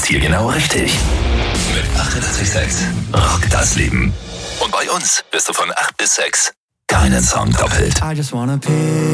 bist hier genau richtig. Mit 88,6 Rock das Leben. Und bei uns bist du von 8 bis 6 keinen Song doppelt. I just wanna pick